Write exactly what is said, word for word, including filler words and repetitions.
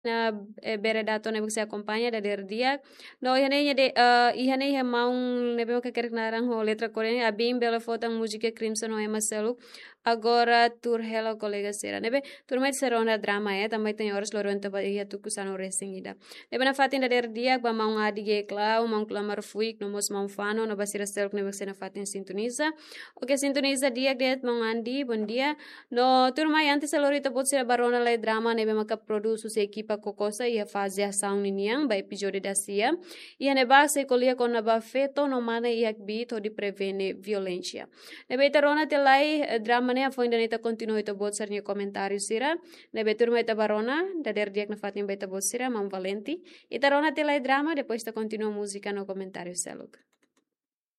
na eh, beredato ne se acompanha da der dia no ihane de uh, ihane he maung ne be ka kerek narang ho letra coreana a bem bela foto música crimson no ema selu agora tur hello colega sera nebe tur mai serona drama é também tem horas lorenta ba ia tu kusano resingida nebe na fatin da der dia ba maung adige clau maung clamar fuik no mos maung fano no basira sel nebe se na fatin sintoniza oke sintoniza dia det maung andi bom dia no tur mai antes lorita bot sera barona le drama nebe maka produce se equipa kokosa ia fazer ação niniang ba episódio da sia ia ne ba se colia com na ba feto no mana ia bito de prevene violência nebe terona te lai drama ne foi ainda continua to bot sernya comentário sira nebe turma ita barona da der dia na fatin beta bot sira mam valenti e terona te lai drama depois ta continua música no comentário seluk